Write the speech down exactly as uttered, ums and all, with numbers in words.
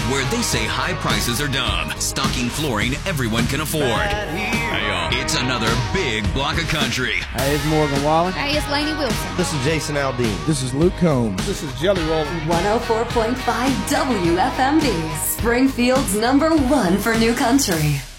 where they say high prices are dumb, stocking flooring everyone can afford. It's another big block of country. Hey, it's Morgan Wallen. Hey, it's Lainey Wilson. This is Jason Aldean. This is Luke Combs. This is Jelly Roll. one oh four point five W F M D, Springfield's number one for new country.